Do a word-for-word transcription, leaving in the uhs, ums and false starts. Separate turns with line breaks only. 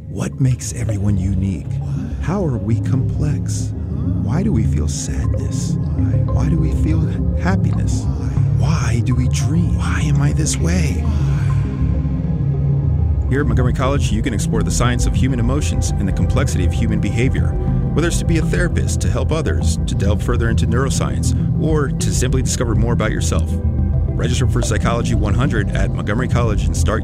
What makes everyone unique? How are we complex? Why do we feel sadness? Why do we feel happiness? Why do we dream? Why am I this way? Here at Montgomery College, you can explore the science of human emotions and the complexity of human behavior. Whether it's to be a therapist, to help others, to delve further into neuroscience, or to simply discover more about yourself. Register for Psychology one hundred at Montgomery College and start